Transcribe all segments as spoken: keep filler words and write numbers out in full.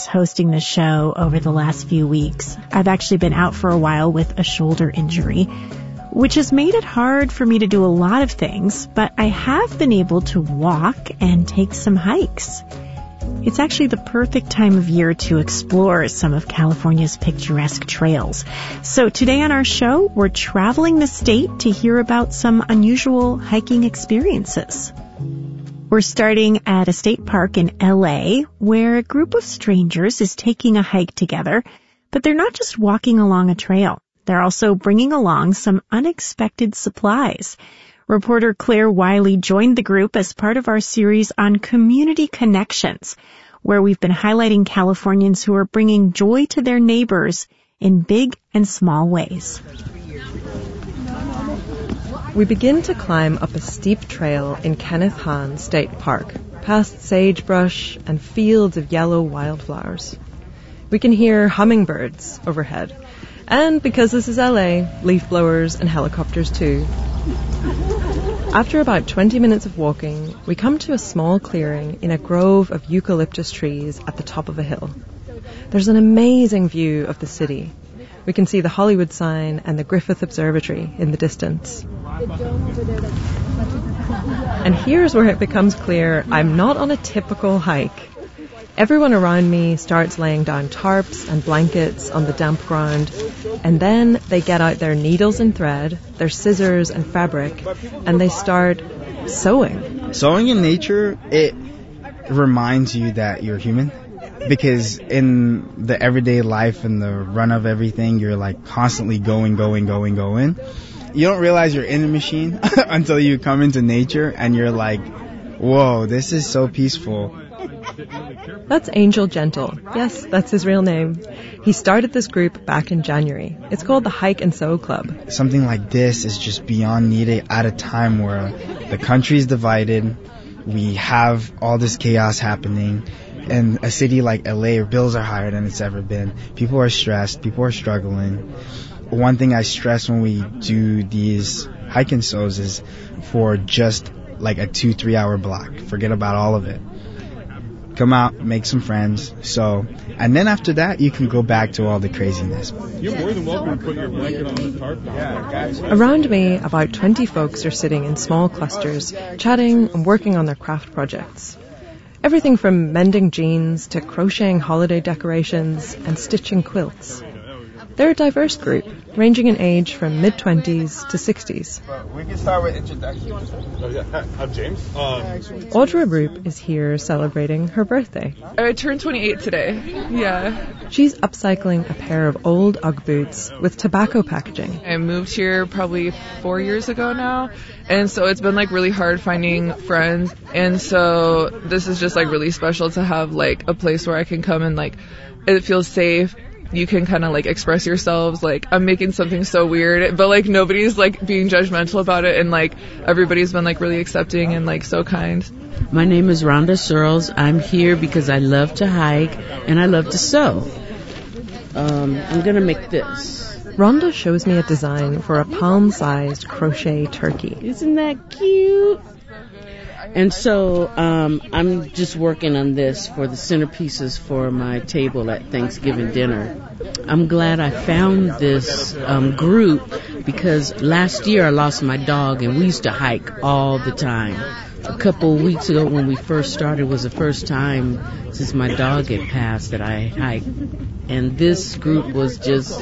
experience hosting the show over the last few weeks. I've actually been out for a while with a shoulder injury, which has made it hard for me to do a lot of things, but I have been able to walk and take some hikes. It's actually the perfect time of year to explore some of California's picturesque trails. So today on our show, we're traveling the state to hear about some unusual hiking experiences. We're starting at a state park in L A, where a group of strangers is taking a hike together, but they're not just walking along a trail. They're also bringing along some unexpected supplies. Reporter Claire Wiley joined the group as part of our series on community connections, where we've been highlighting Californians who are bringing joy to their neighbors in big and small ways. We begin to climb up a steep trail in Kenneth Hahn State Park, past sagebrush and fields of yellow wildflowers. We can hear hummingbirds overhead. And because this is L A, leaf blowers and helicopters too. After about twenty minutes of walking, we come to a small clearing in a grove of eucalyptus trees at the top of a hill. There's an amazing view of the city. We can see the Hollywood sign and the Griffith Observatory in the distance. And here's where it becomes clear I'm not on a typical hike. Everyone around me starts laying down tarps and blankets on the damp ground, and then they get out their needles and thread, their scissors and fabric, and they start sewing. Sewing in nature, it reminds you that you're human, because in the everyday life and the run of everything, you're like constantly going, going, going, going. You don't realize you're in a machine until you come into nature and you're like, whoa, this is so peaceful. That's Angel Gentle. Yes, that's his real name. He started this group back in January. It's called the Hike and Sew Club. Something like this is just beyond needed at a time where the country is divided. We have all this chaos happening. In a city like L A, bills are higher than it's ever been. People are stressed. People are struggling. One thing I stress when we do these hike and sews is for just like a two, three hour block. Forget about all of it. Come out, make some friends, sew, and then after that, you can go back to all the craziness. You're more than welcome to put your blanket on the tarp. Yeah, gotcha. Around me, about twenty folks are sitting in small clusters, chatting and working on their craft projects. Everything from mending jeans to crocheting holiday decorations and stitching quilts. They're a diverse group, ranging in age from mid-twenties to sixties. We can start with introductions. Oh, yeah. I'm James. Um, Audra Roop is here celebrating her birthday. I turned twenty-eight today. Yeah. She's upcycling a pair of old Ugg boots with tobacco packaging. I moved here probably four years ago now, and so it's been like really hard finding friends, and so this is just like really special to have like a place where I can come and like it feels safe. You can kind of like express yourselves, like I'm making something so weird, but like nobody's like being judgmental about it, and like everybody's been like really accepting and like so kind. My name is Rhonda Searles. I'm here because I love to hike and I love to sew. Um, I'm gonna make this. Rhonda shows me a design for a palm-sized crochet turkey. Isn't that cute? And so um, I'm just working on this for the centerpieces for my table at Thanksgiving dinner. I'm glad I found this um, group because last year I lost my dog and we used to hike all the time. A couple of weeks ago when we first started was the first time since my dog had passed that I hiked. And this group was just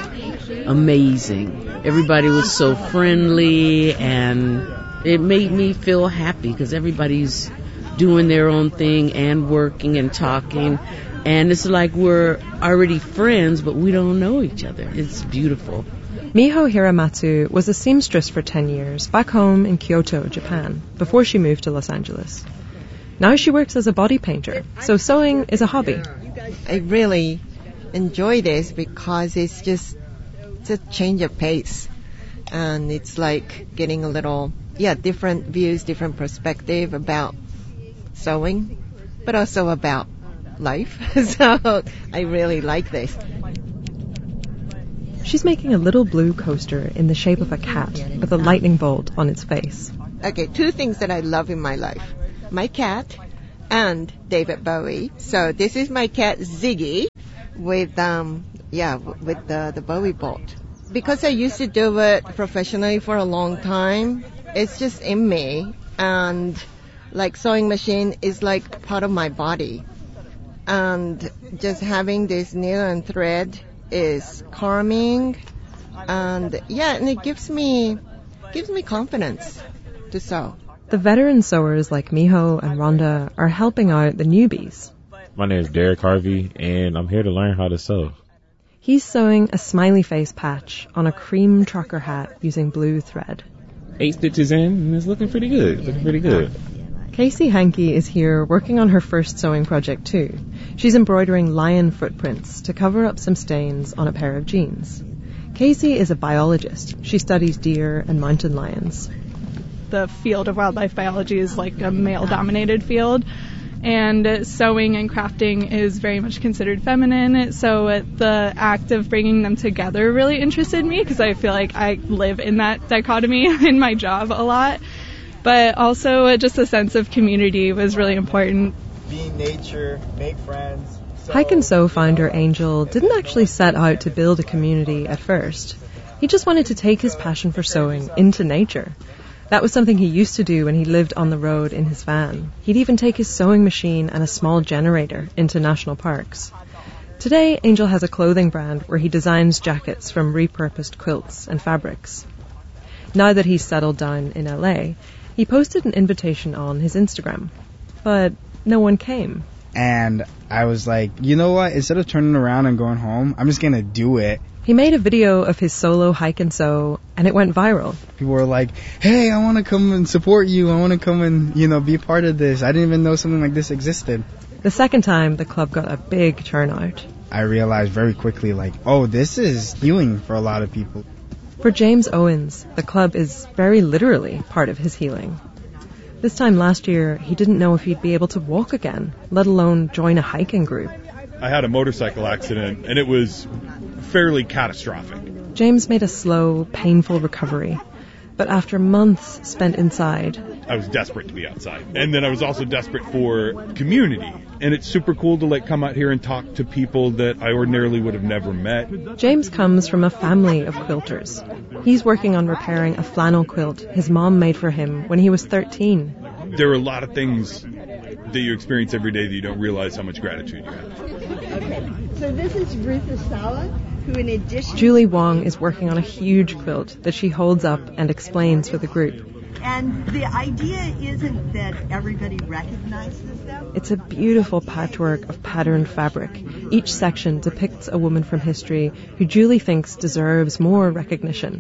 amazing. Everybody was so friendly and it made me feel happy because everybody's doing their own thing and working and talking. And it's like we're already friends, but we don't know each other. It's beautiful. Miho Hiramatsu was a seamstress for ten years back home in Kyoto, Japan, before she moved to Los Angeles. Now she works as a body painter, so sewing is a hobby. I really enjoy this because it's just it's a change of pace. And it's like getting a little, yeah, different views, different perspective about sewing, but also about life. So I really like this. She's making a little blue coaster in the shape of a cat with a lightning bolt on its face. Okay, two things that I love in my life. My cat and David Bowie. So this is my cat Ziggy. with, um, yeah, with the, the Bowie boat. Because I used to do it professionally for a long time, it's just in me. And like sewing machine is like part of my body. And just having this needle and thread is calming. And yeah, and it gives me, gives me confidence to sew. The veteran sewers like Miho and Rhonda are helping out the newbies. My name is Derek Harvey, and I'm here to learn how to sew. He's sewing a smiley face patch on a cream trucker hat using blue thread. Eight stitches in, and it's looking pretty good. Looking pretty good. Casey Hankey is here working on her first sewing project too. She's embroidering lion footprints to cover up some stains on a pair of jeans. Casey is a biologist. She studies deer and mountain lions. The field of wildlife biology is like a male-dominated field, and sewing and crafting is very much considered feminine, so the act of bringing them together really interested me because I feel like I live in that dichotomy in my job a lot. But also just a sense of community was really important. Be in nature, make friends. Hike and Sew founder Angel didn't actually set out to build a community at first. He just wanted to take his passion for sewing into nature. That was something he used to do when he lived on the road in his van. He'd even take his sewing machine and a small generator into national parks. Today, Angel has a clothing brand where he designs jackets from repurposed quilts and fabrics. Now that he's settled down in L A, he posted an invitation on his Instagram. But no one came. And I was like, you know what? Instead of turning around and going home, I'm just going to do it. He made a video of his solo hike and sew, and it went viral. People were like, hey, I want to come and support you. I want to come and, you know, be part of this. I didn't even know something like this existed. The second time, the club got a big turnout. I realized very quickly, like, oh, this is healing for a lot of people. For James Owens, the club is very literally part of his healing. This time last year, he didn't know if he'd be able to walk again, let alone join a hiking group. I had a motorcycle accident, and it was fairly catastrophic. James made a slow, painful recovery, but after months spent inside, I was desperate to be outside. And then I was also desperate for community. And it's super cool to like come out here and talk to people that I ordinarily would have never met. James comes from a family of quilters. He's working on repairing a flannel quilt his mom made for him when he was thirteen. There are a lot of things that you experience every day that you don't realize how much gratitude you have. Okay, so this is Ruth Asala, who in addition... Julie Wong is working on a huge quilt that she holds up and explains for the group. And the idea isn't that everybody recognizes them. It's a beautiful patchwork of patterned fabric. Each section depicts a woman from history who Julie thinks deserves more recognition.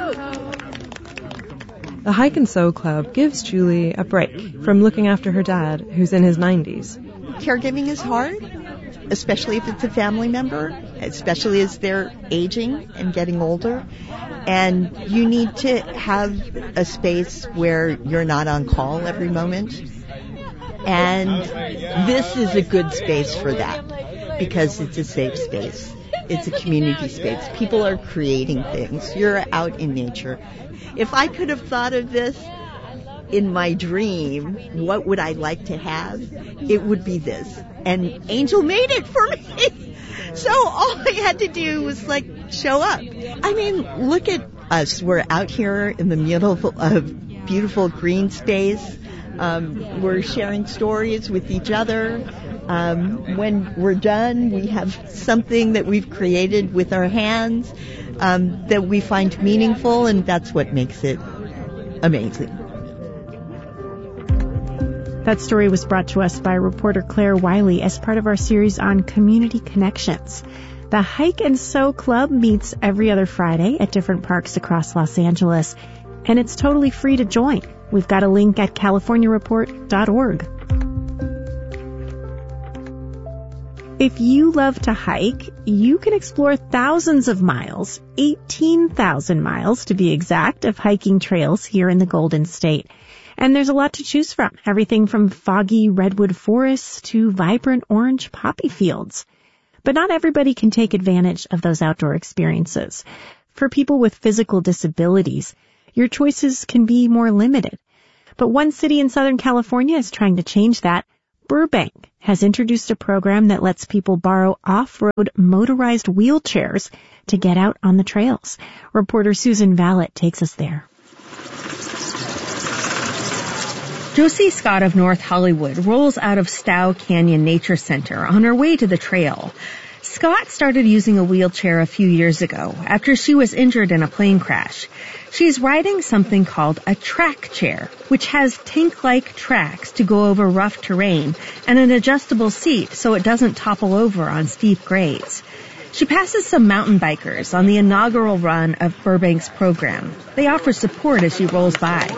The Hike and Sew Club gives Julie a break from looking after her dad, who's in his nineties. Caregiving is hard, especially if it's a family member, especially as they're aging and getting older. And you need to have a space where you're not on call every moment. And this is a good space for that because it's a safe space. It's a community space. People are creating things. You're out in nature. If I could have thought of this in my dream, what would I like to have? It would be this. And Angel made it for me. So all I had to do was like show up. I mean, look at us. We're out here in the beautiful, uh, beautiful green space. Um, we're sharing stories with each other. Um, when we're done, we have something that we've created with our hands um, that we find meaningful, and that's what makes it amazing. That story was brought to us by reporter Claire Wiley as part of our series on community connections. The Hike and Sew Club meets every other Friday at different parks across Los Angeles, and it's totally free to join. We've got a link at california report dot org. If you love to hike, you can explore thousands of miles, eighteen thousand miles to be exact, of hiking trails here in the Golden State. And there's a lot to choose from, everything from foggy redwood forests to vibrant orange poppy fields. But not everybody can take advantage of those outdoor experiences. For people with physical disabilities, your choices can be more limited. But one city in Southern California is trying to change that. Burbank has introduced a program that lets people borrow off-road motorized wheelchairs to get out on the trails. Reporter Susan Vallet takes us there. Josie Scott of North Hollywood rolls out of Stow Canyon Nature Center on her way to the trail. Scott started using a wheelchair a few years ago after she was injured in a plane crash. She's riding something called a track chair, which has tank-like tracks to go over rough terrain and an adjustable seat so it doesn't topple over on steep grades. She passes some mountain bikers on the inaugural run of Burbank's program. They offer support as she rolls by.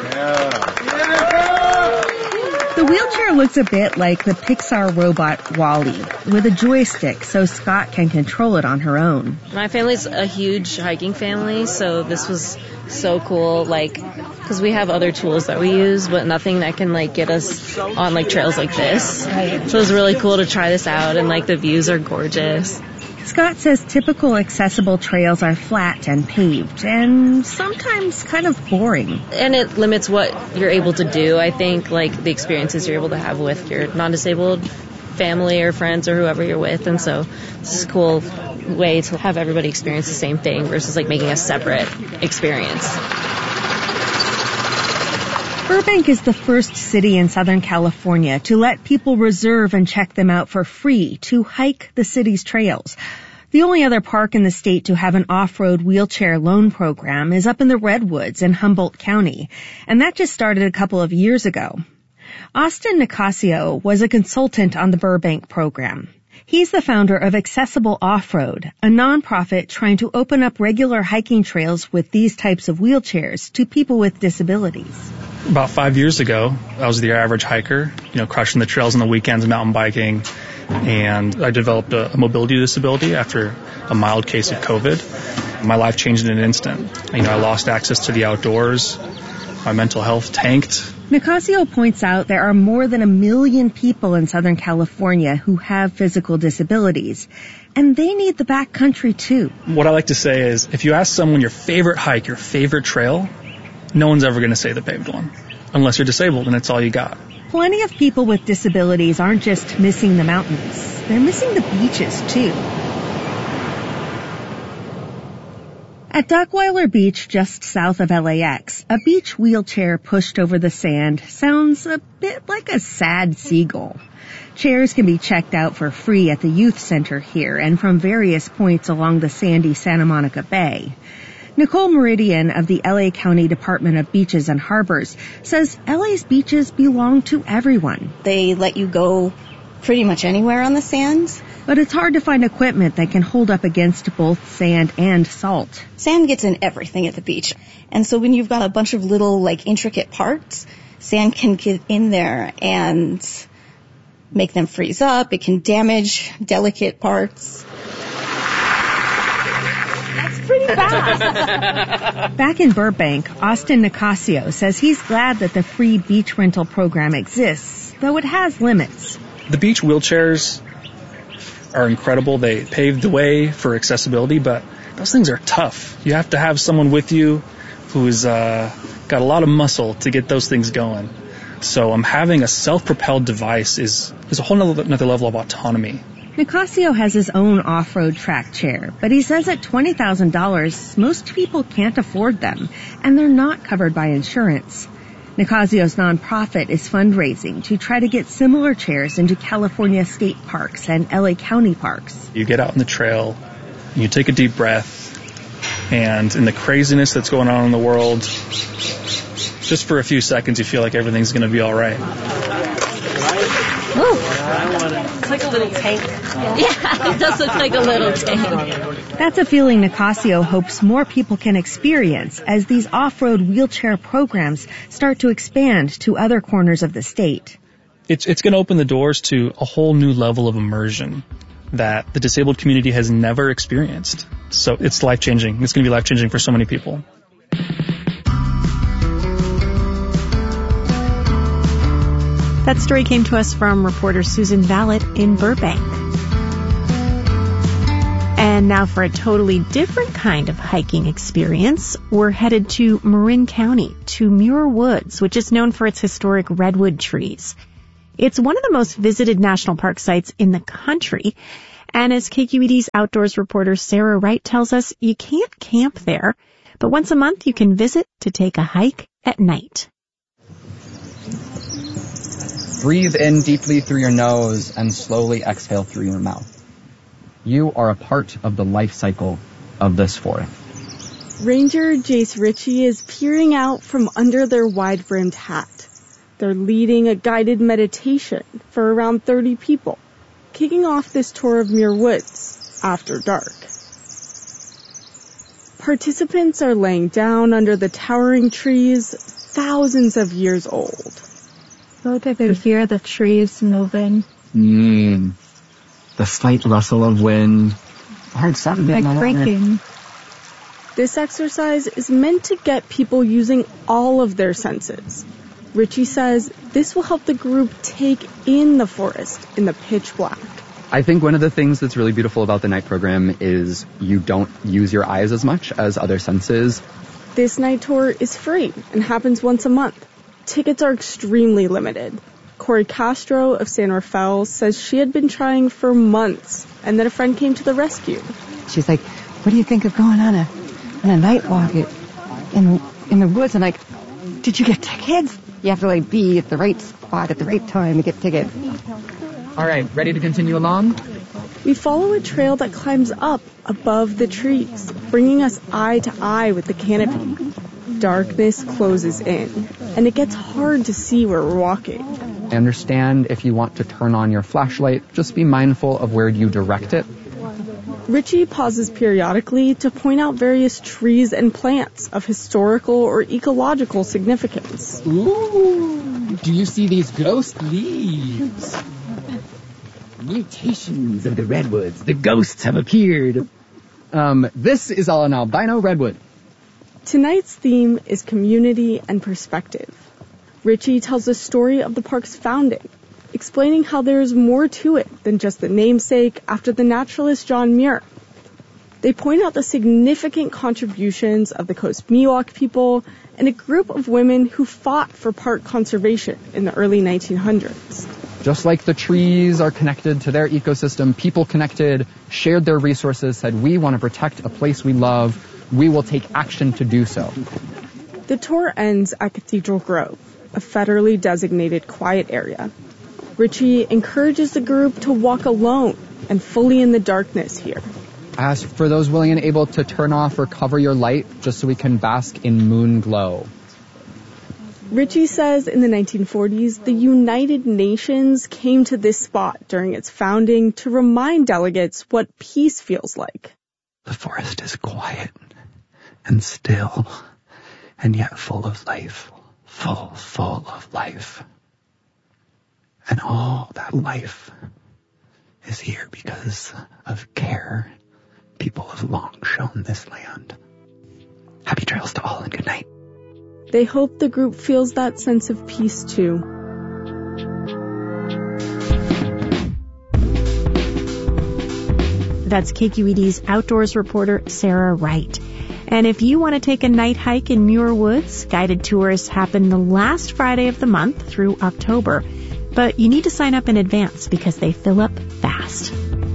The wheelchair looks a bit like the Pixar robot WALL-E, with a joystick so Scott can control it on her own. My family's a huge hiking family, so this was so cool, like, because we have other tools that we use, but nothing that can, like, get us on, like, trails like this. So it was really cool to try this out, and, like, the views are gorgeous. Scott says typical accessible trails are flat and paved, and sometimes kind of boring. And it limits what you're able to do, I think, like the experiences you're able to have with your non-disabled family or friends or whoever you're with. And so this is a cool way to have everybody experience the same thing versus like making a separate experience. Burbank is the first city in Southern California to let people reserve and check them out for free to hike the city's trails. The only other park in the state to have an off-road wheelchair loan program is up in the Redwoods in Humboldt County, and that just started a couple of years ago. Austin Nicasio was a consultant on the Burbank program. He's the founder of Accessible Off-Road, a nonprofit trying to open up regular hiking trails with these types of wheelchairs to people with disabilities. About five years ago, I was the average hiker, you know, crushing the trails on the weekends, mountain biking, and I developed a, a mobility disability after a mild case of COVID. My life changed in an instant. You know, I lost access to the outdoors. My mental health tanked. Nicasio points out there are more than a million people in Southern California who have physical disabilities, and they need the backcountry too. What I like to say is, if you ask someone your favorite hike, your favorite trail, no one's ever going to say the paved one, unless you're disabled and it's all you got. Plenty of people with disabilities aren't just missing the mountains, they're missing the beaches too. At Dockweiler Beach, just south of L A X, a beach wheelchair pushed over the sand sounds a bit like a sad seagull. Chairs can be checked out for free at the youth center here and from various points along the sandy Santa Monica Bay. Nicole Meridian of the L A County Department of Beaches and Harbors says L A's beaches belong to everyone. They let you go pretty much anywhere on the sands. But it's hard to find equipment that can hold up against both sand and salt. Sand gets in everything at the beach. And so when you've got a bunch of little, like, intricate parts, sand can get in there and make them freeze up. It can damage delicate parts. That's pretty bad. Back in Burbank, Austin Nicasio says he's glad that the free beach rental program exists, though it has limits. The beach wheelchairs are incredible. They paved the way for accessibility, but those things are tough. You have to have someone with you who's uh, got a lot of muscle to get those things going. So um, having a self-propelled device is, is a whole nother, another level of autonomy. Nicasio has his own off-road track chair, but he says at twenty thousand dollars, most people can't afford them, and they're not covered by insurance. Nicasio's nonprofit is fundraising to try to get similar chairs into California state parks and L A County parks. You get out on the trail, and you take a deep breath, and in the craziness that's going on in the world, just for a few seconds you feel like everything's going to be all right. Ooh. It's like a little tank. Yeah, it does look like a little tank. That's a feeling Nicasio hopes more people can experience as these off-road wheelchair programs start to expand to other corners of the state. It's, it's going to open the doors to a whole new level of immersion that the disabled community has never experienced. So it's life-changing. It's going to be life-changing for so many people. That story came to us from reporter Susan Vallet in Burbank. And now for a totally different kind of hiking experience, we're headed to Marin County, to Muir Woods, which is known for its historic redwood trees. It's one of the most visited national park sites in the country. And as K Q E D's outdoors reporter Sarah Wright tells us, you can't camp there, but once a month you can visit to take a hike at night. Breathe in deeply through your nose and slowly exhale through your mouth. You are a part of the life cycle of this forest. Ranger Jace Ritchie is peering out from under their wide-brimmed hat. They're leading a guided meditation for around thirty people, kicking off this tour of Muir Woods after dark. Participants are laying down under the towering trees, thousands of years old. So they could hear the trees moving. Mmm. The slight rustle of wind. I heard something like creaking. This exercise is meant to get people using all of their senses. Ritchie says this will help the group take in the forest in the pitch black. I think one of the things that's really beautiful about the night program is you don't use your eyes as much as other senses. This night tour is free and happens once a month. Tickets are extremely limited. Corey Castro of San Rafael says she had been trying for months, and then a friend came to the rescue. She's like, what do you think of going on a on a night walk in in the woods? I'm like, did you get tickets? You have to like be at the right spot at the right time to get tickets. All right, ready to continue along? We follow a trail that climbs up above the trees, bringing us eye to eye with the canopy. Darkness closes in, and it gets hard to see where we're walking. I understand if you want to turn on your flashlight, just be mindful of where you direct it. Ritchie pauses periodically to point out various trees and plants of historical or ecological significance. Ooh, do you see these ghost leaves? Mutations of the redwoods. The ghosts have appeared. Um, this is an albino redwood. Tonight's theme is community and perspective. Ritchie tells the story of the park's founding, explaining how there is more to it than just the namesake after the naturalist John Muir. They point out the significant contributions of the Coast Miwok people and a group of women who fought for park conservation in the early nineteen hundreds. Just like the trees are connected to their ecosystem, people connected, shared their resources, said, we want to protect a place we love. We will take action to do so. The tour ends at Cathedral Grove, a federally designated quiet area. Ritchie encourages the group to walk alone and fully in the darkness here. Ask for those willing and able to turn off or cover your light just so we can bask in moon glow. Ritchie says in the nineteen forties, the United Nations came to this spot during its founding to remind delegates what peace feels like. The forest is quiet and still and yet full of life, full, full of life. And all that life is here because of care people have long shown this land. Happy trails to all and good night. They hope the group feels that sense of peace too. That's K Q E D's outdoors reporter Sarah Wright. And if you want to take a night hike in Muir Woods, guided tours happen the last Friday of the month through October. But you need to sign up in advance because they fill up fast.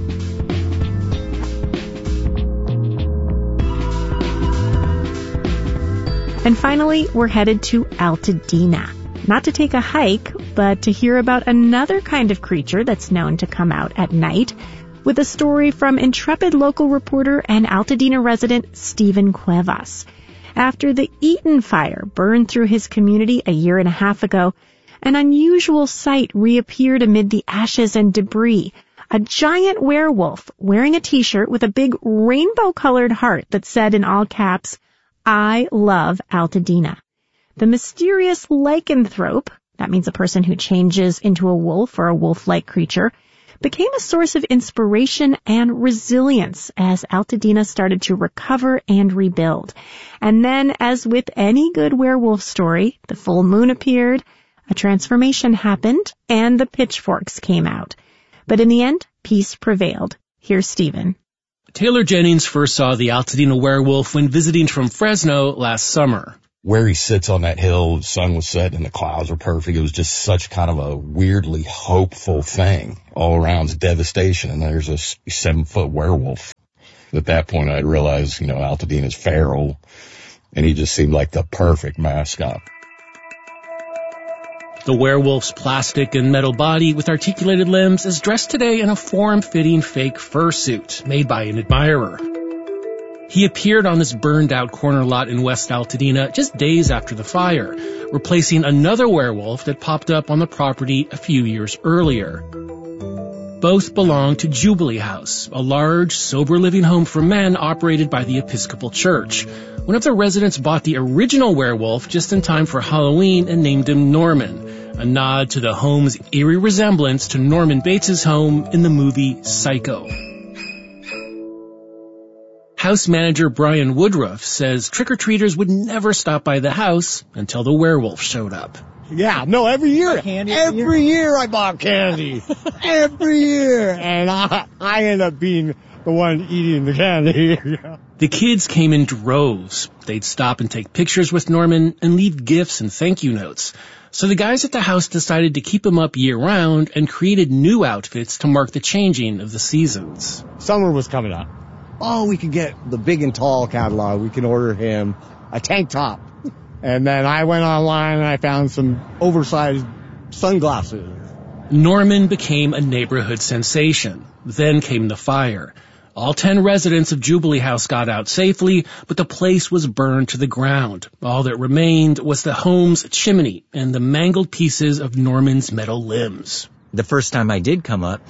And finally, we're headed to Altadena. Not to take a hike, but to hear about another kind of creature that's known to come out at night, with a story from intrepid local reporter and Altadena resident Stephen Cuevas. After the Eaton fire burned through his community a year and a half ago, an unusual sight reappeared amid the ashes and debris. A giant werewolf wearing a t-shirt with a big rainbow-colored heart that said in all caps, I love Altadena. The mysterious lycanthrope, that means a person who changes into a wolf or a wolf-like creature, became a source of inspiration and resilience as Altadena started to recover and rebuild. And then, as with any good werewolf story, the full moon appeared, a transformation happened, and the pitchforks came out. But in the end, peace prevailed. Here's Stephen. Taylor Jennings first saw the Altadena werewolf when visiting from Fresno last summer. where he sits on that hill, the sun was setting and the clouds were perfect. It was just such kind of a weirdly hopeful thing. All around it's devastation, and there's a seven-foot werewolf. At that point, I realized, you know, Altadena's feral, and he just seemed like the perfect mascot. The werewolf's plastic and metal body with articulated limbs is dressed today in a form-fitting fake fursuit made by an admirer. He appeared on this burned-out corner lot in West Altadena just days after the fire, replacing another werewolf that popped up on the property a few years earlier. Both belong to Jubilee House, a large, sober living home for men operated by the Episcopal Church. One of the residents bought the original werewolf just in time for Halloween and named him Norman, a nod to the home's eerie resemblance to Norman Bates' home in the movie Psycho. House manager Brian Woodruff says trick-or-treaters would never stop by the house until the werewolf showed up. Yeah, no, every year. Candy every year? year I bought candy. Every year. And I, I end up being the one eating the candy. The kids came in droves. They'd stop and take pictures with Norman and leave gifts and thank you notes. So the guys at the house decided to keep him up year-round and created new outfits to mark the changing of the seasons. Summer was coming up. Oh, we can get the big and tall catalog. We can order him a tank top. And then I went online and I found some oversized sunglasses. Norman became a neighborhood sensation. Then came the fire. All ten residents of Jubilee House got out safely, but the place was burned to the ground. All that remained was the home's chimney and the mangled pieces of Norman's metal limbs. The first time I did come up,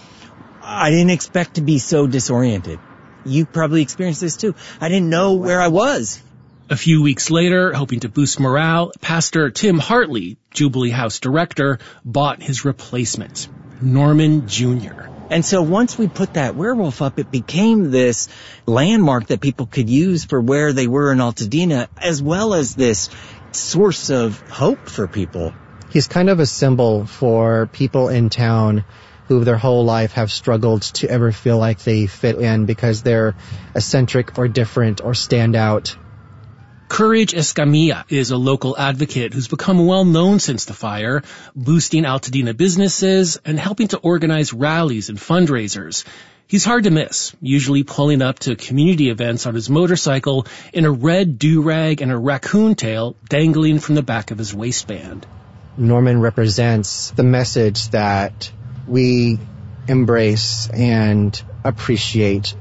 I didn't expect to be so disoriented. You probably experienced this too. I didn't know where I was. A few weeks later, hoping to boost morale, Pastor Tim Hartley, Jubilee House director, bought his replacement, Norman Junior And so once we put that werewolf up, it became this landmark that people could use for where they were in Altadena, as well as this source of hope for people. He's kind of a symbol for people in town who their whole life have struggled to ever feel like they fit in because they're eccentric or different or stand out. Courage Escamilla is a local advocate who's become well known since the fire, boosting Altadena businesses and helping to organize rallies and fundraisers. He's hard to miss, usually pulling up to community events on his motorcycle in a red do-rag and a raccoon tail dangling from the back of his waistband. Norman represents the message that we embrace and appreciate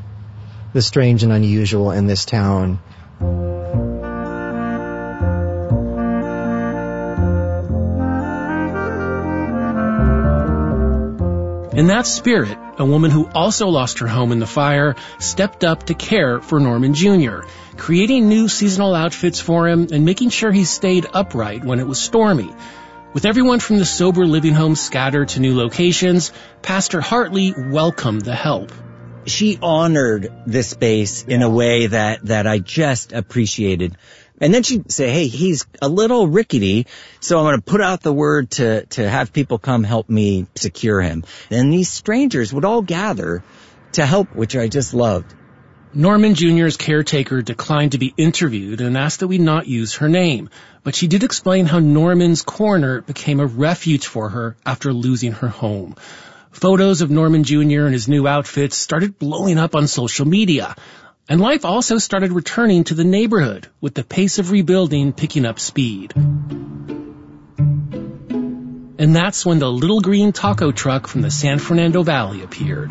the strange and unusual in this town. In that spirit, a woman who also lost her home in the fire stepped up to care for Norman Junior, creating new seasonal outfits for him and making sure he stayed upright when it was stormy. With everyone from the sober living home scattered to new locations, Pastor Hartley welcomed the help. She honored this space in a way that, that I just appreciated. And then she'd say, hey, he's a little rickety, so I'm going to put out the word to, to have people come help me secure him. And these strangers would all gather to help, which I just loved. Norman Junior's caretaker declined to be interviewed and asked that we not use her name, but she did explain how Norman's Corner became a refuge for her after losing her home. Photos of Norman Junior and his new outfits started blowing up on social media, and life also started returning to the neighborhood, with the pace of rebuilding picking up speed. And that's when the little green taco truck from the San Fernando Valley appeared.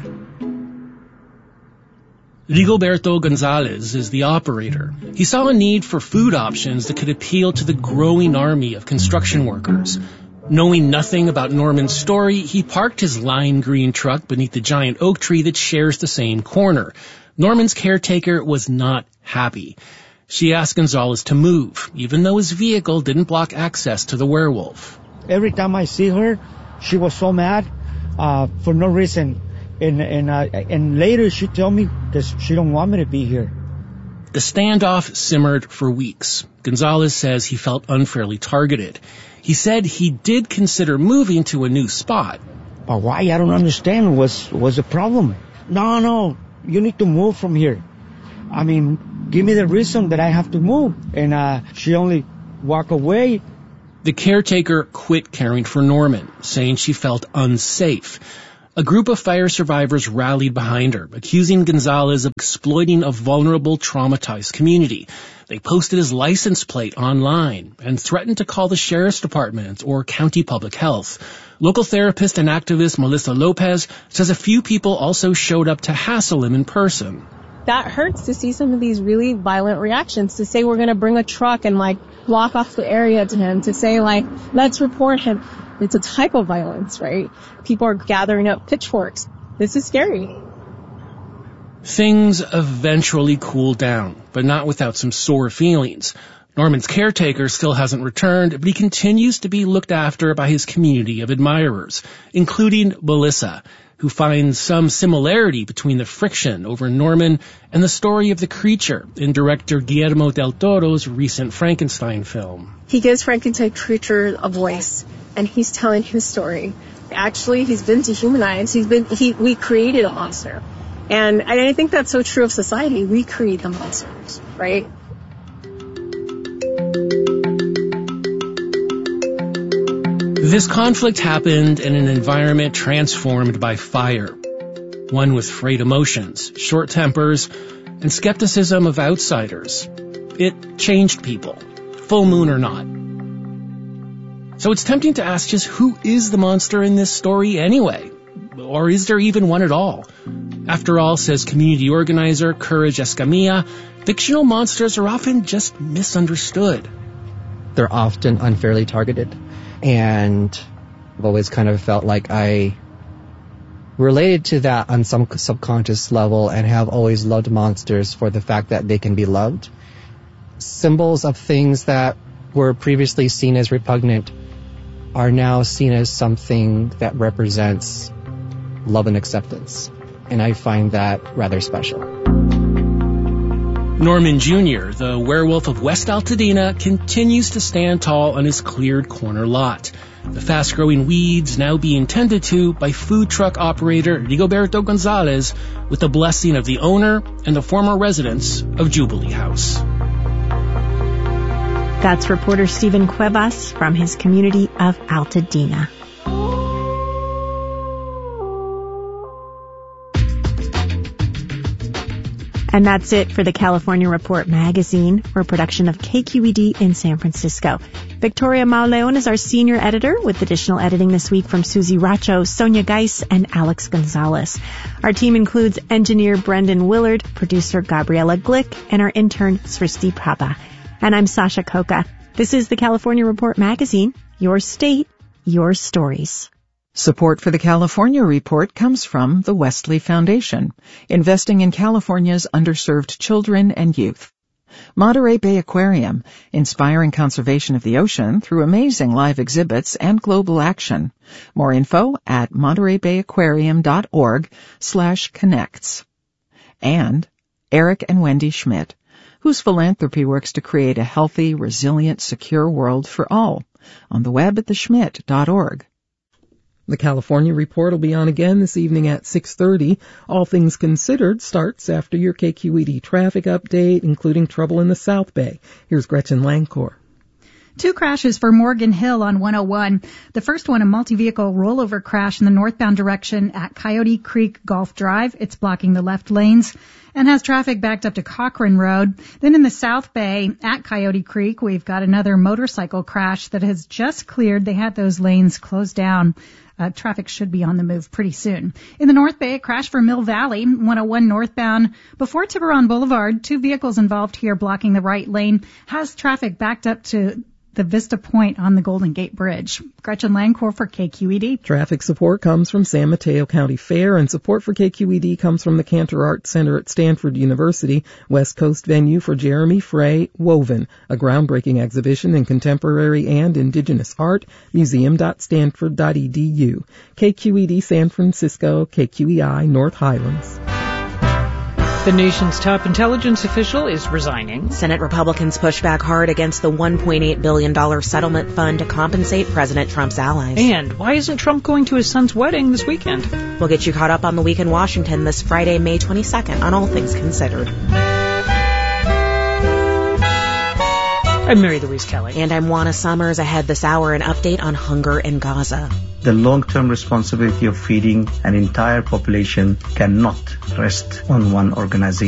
Rigoberto Gonzalez is the operator. He saw a need for food options that could appeal to the growing army of construction workers. Knowing nothing about Norman's story, he parked his lime green truck beneath the giant oak tree that shares the same corner. Norman's caretaker was not happy. She asked Gonzalez to move, even though his vehicle didn't block access to the werewolf. Every time I see her, she was so mad uh, for no reason. And and, uh, and later she told me that she don't want me to be here. The standoff simmered for weeks. Gonzalez says he felt unfairly targeted. He said he did consider moving to a new spot. But why? I don't understand. What's, what's the problem? No, no, you need to move from here. I mean, give me the reason that I have to move. And uh, she only walk away. The caretaker quit caring for Norman, saying she felt unsafe. A group of fire survivors rallied behind her, accusing Gonzalez of exploiting a vulnerable, traumatized community. They posted his license plate online and threatened to call the sheriff's department or county public health. Local therapist and activist Melissa Lopez says a few people also showed up to hassle him in person. That hurts to see some of these really violent reactions, to say we're going to bring a truck and like block off the area to him, to say like, let's report him. It's a type of violence, right? People are gathering up pitchforks. This is scary. Things eventually cooled down, but not without some sore feelings. Norman's caretaker still hasn't returned, but he continues to be looked after by his community of admirers, including Melissa, who finds some similarity between the friction over Norman and the story of the creature in director Guillermo del Toro's recent Frankenstein film. He gives Frankenstein creature a voice, and he's telling his story. Actually, he's been dehumanized. He's been, he, we created a monster. And I think that's so true of society. We create the monsters, right? This conflict happened in an environment transformed by fire. One with frayed emotions, short tempers, and skepticism of outsiders. It changed people, full moon or not. So it's tempting to ask just who is the monster in this story anyway? Or is there even one at all? After all, says community organizer Courage Escamilla, fictional monsters are often just misunderstood. They're often unfairly targeted. And I've always kind of felt like I related to that on some subconscious level and have always loved monsters for the fact that they can be loved. Symbols of things that were previously seen as repugnant are now seen as something that represents love and acceptance. And I find that rather special. Norman Junior, the werewolf of West Altadena, continues to stand tall on his cleared corner lot. The fast-growing weeds now being tended to by food truck operator Rigoberto Gonzalez with the blessing of the owner and the former residents of Jubilee House. That's reporter Stephen Cuevas from his community of Altadena. And that's it for the California Report magazine. We're a production of K Q E D in San Francisco. Victoria Mauleon is our senior editor, with additional editing this week from Susie Racho, Sonia Geis, and Alex Gonzalez. Our team includes engineer Brendan Willard, producer Gabriella Glick, and our intern Srishti Prabha. And I'm Sasha Koka. This is the California Report magazine. Your state, your stories. Support for the California Report comes from the Wesley Foundation, investing in California's underserved children and youth. Monterey Bay Aquarium, inspiring conservation of the ocean through amazing live exhibits and global action. More info at montereybayaquarium.org slash connects. And Eric and Wendy Schmidt, whose philanthropy works to create a healthy, resilient, secure world for all. On the web at the schmidt dot org. The California Report will be on again this evening at six thirty. All Things Considered starts after your K Q E D traffic update, including trouble in the South Bay. Here's Gretchen Langcourt. Two crashes for Morgan Hill on one oh one. The first one, a multi-vehicle rollover crash in the northbound direction at Coyote Creek Golf Drive. It's blocking the left lanes and has traffic backed up to Cochrane Road. Then in the South Bay at Coyote Creek, we've got another motorcycle crash that has just cleared. They had those lanes closed down. Uh, traffic should be on the move pretty soon. In the North Bay, a crash for Mill Valley, one oh one northbound before Tiburon Boulevard. Two vehicles involved here blocking the right lane. Has traffic backed up to the Vista Point on the Golden Gate Bridge. Gretchen Langcourt for K Q E D. Traffic support comes from San Mateo County Fair, and support for K Q E D comes from the Cantor Arts Center at Stanford University, West Coast venue for Jeremy Frey Woven, a groundbreaking exhibition in contemporary and indigenous art, museum dot stanford dot e d u. K Q E D San Francisco, K Q E I North Highlands. The nation's top intelligence official is resigning. Senate Republicans push back hard against the one point eight billion dollars settlement fund to compensate President Trump's allies. And why isn't Trump going to his son's wedding this weekend? We'll get you caught up on the week in Washington this Friday, May twenty-second on All Things Considered. I'm Mary Louise Kelly. And I'm Juana Summers. Ahead this hour, an update on hunger in Gaza. The long-term responsibility of feeding an entire population cannot rest on one organization.